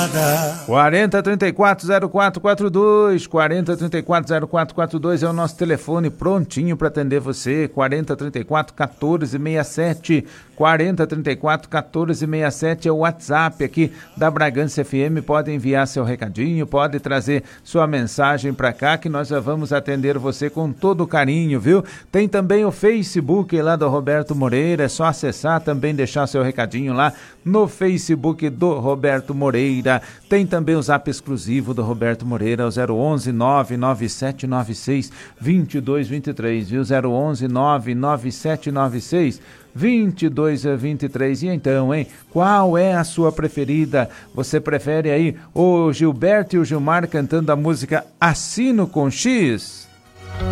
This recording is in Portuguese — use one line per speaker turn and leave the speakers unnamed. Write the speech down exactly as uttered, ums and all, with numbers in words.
estrada.
quarenta, trinta e quatro, zero quatro quatro dois, quarenta, trinta e quatro, zero quatro quatro dois é o nosso telefone prontinho para atender você. quarenta, trinta e quatro, quatorze, sessenta e sete, quarenta, trinta e quatro, quatorze, sessenta e sete é o WhatsApp aqui da Bragança F M. Pode enviar seu recadinho, pode trazer sua mensagem para cá que nós já vamos atender você com todo carinho, viu? Tem também o Facebook lá do Roberto Moreira, é só acessar, também deixar seu recadinho lá no Facebook do Roberto Moreira. Tem também o zap exclusivo do Roberto Moreira, o zero onze, nove nove sete nove seis, dois dois dois três, viu? zero onze, nove nove sete nove seis, dois dois dois três. E então, hein? Qual é a sua preferida? Você prefere aí o Gilberto e o Gilmar cantando a música Assino com X?